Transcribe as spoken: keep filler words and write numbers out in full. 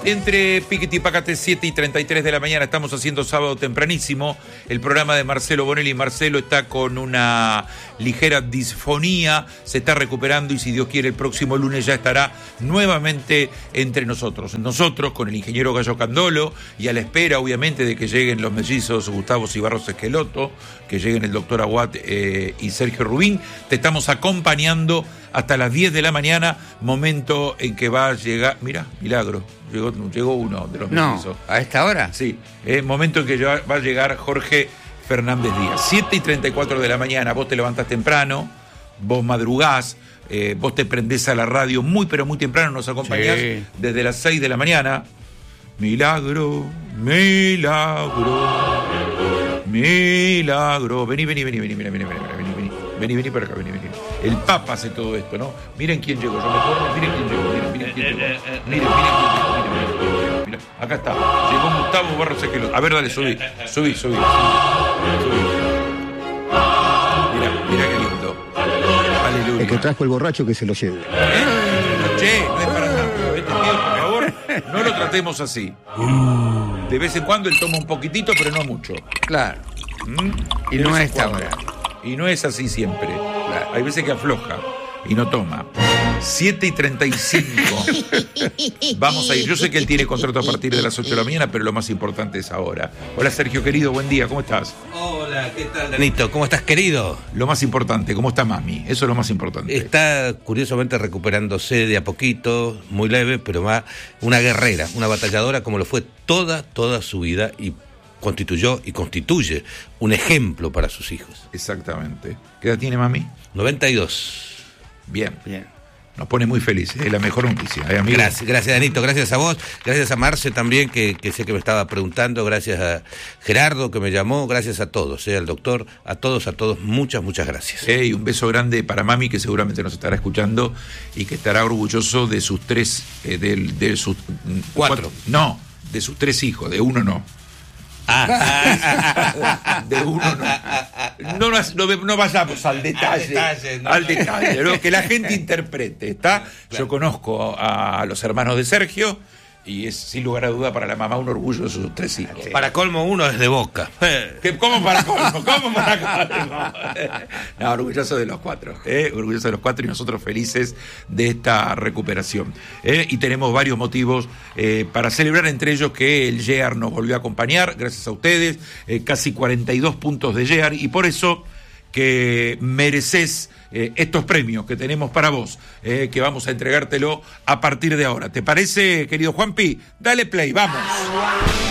Entre Piquete y Pácate, siete y treinta y tres de la mañana, estamos haciendo sábado tempranísimo. El programa de Marcelo Bonelli. Marcelo está con una ligera disfonía, se está recuperando y si Dios quiere el próximo lunes ya estará nuevamente entre nosotros. Nosotros con el ingeniero Gallo Candolo y a la espera obviamente de que lleguen los mellizos Gustavo Cibarros Esqueloto, que lleguen el doctor Aguat eh, y Sergio Rubín, te estamos acompañando hasta las diez de la mañana, momento en que va a llegar, mirá, milagro, llegó, llegó uno de los mellizos. No, ¿a esta hora? Sí, eh, momento en que va a llegar Jorge Fernández Díaz. siete y treinta y cuatro de la mañana, vos te levantás temprano, vos madrugás, eh, vos te prendés a la radio muy pero muy temprano, nos acompañás sí. Desde las seis de la mañana. Milagro, milagro, milagro. Vení, vení, vení, vení, vení, vení, vení, vení, vení, vení, vení para acá, vení, vení. El Papa hace todo esto, ¿no? Miren quién llegó, yo me corro, miren quién llegó, miren, miren quién llegó, miren, miren quién llegó, miren, miren, miren, miren. Acá está, llegó Gustavo Barros Esqueloto. A ver, dale, subí, subí, subí, subí. Mira, mira qué lindo. Aleluya. El que trajo el borracho que se lo lleve. ¿Eh? Che, no es para tanto, ¿eh? Te pido, por favor, no lo tratemos así. De vez en cuando él toma un poquitito, pero no mucho. Claro. ¿Mm? Y no es esta hora. Y no es así siempre. Claro. Hay veces que afloja y no toma. siete y treinta y cinco. Vamos a ir. Yo sé que él tiene contrato a partir de las ocho de la mañana, pero lo más importante es ahora. Hola Sergio, querido, buen día, ¿cómo estás? Hola, ¿qué tal, Danito? ¿Cómo estás, querido? Lo más importante, ¿cómo está mami? Eso es lo más importante. Está curiosamente recuperándose de a poquito, muy leve, pero va una guerrera, una batalladora como lo fue toda, toda su vida y constituyó y constituye un ejemplo para sus hijos. Exactamente. ¿Qué edad tiene mami? noventa y dos. Bien, bien. Nos pone muy felices, es la mejor noticia. ¿Eh, amigo? Gracias, gracias, Danito, gracias a vos, gracias a Marce también, que, que sé que me estaba preguntando, gracias a Gerardo que me llamó, gracias a todos, eh, al doctor, a todos, a todos, muchas, muchas gracias. Eh, y un beso grande para mami, que seguramente nos estará escuchando y que estará orgulloso de sus tres, eh, de, de sus... Cuatro. cuatro. No, de sus tres hijos, de uno no. Ah. De uno no. No, no, no vayamos al detalle, al detalle, no, al detalle ¿no? Que la gente interprete, ¿está? Claro. Yo conozco a los hermanos de Sergio y es sin lugar a duda para la mamá un orgullo de sus tres hijos. Para colmo uno es de Boca. ¿Qué, ¿Cómo para colmo? ¿Cómo para colmo? No, orgulloso de los cuatro, ¿eh? Orgulloso de los cuatro y nosotros felices de esta recuperación. ¿eh? Y tenemos varios motivos eh, para celebrar, entre ellos que el G E A R nos volvió a acompañar, gracias a ustedes, eh, casi cuarenta y dos puntos de G E A R y por eso que mereces eh, estos premios que tenemos para vos, eh, que vamos a entregártelo a partir de ahora. ¿Te parece, querido Juanpi? Dale play, vamos.